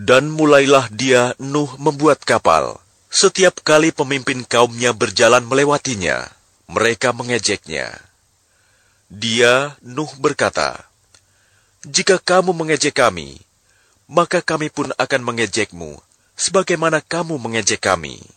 Dan mulailah dia, Nuh, membuat kapal. Setiap kali pemimpin kaumnya berjalan melewatinya, mereka mengejeknya. Dia, Nuh, berkata, "Jika kamu mengejek kami, maka kami pun akan mengejekmu, sebagaimana kamu mengejek kami."